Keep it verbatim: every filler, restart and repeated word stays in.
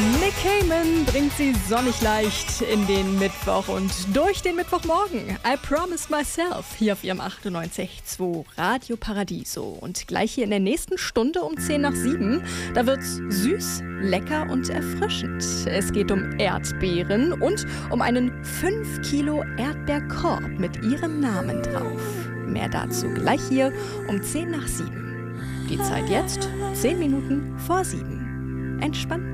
Nick Cayman bringt sie sonnig leicht in den Mittwoch und durch den Mittwochmorgen. I Promised Myself hier auf ihrem achtundneunzig Komma zwei Radio Paradiso. Und gleich hier in der nächsten Stunde um zehn nach sieben, da wird's süß, lecker und erfrischend. Es geht um Erdbeeren und um einen fünf Kilo Erdbeerkorb mit ihrem Namen drauf. Mehr dazu gleich hier um zehn nach sieben. Die Zeit jetzt zehn Minuten vor sieben. Entspannt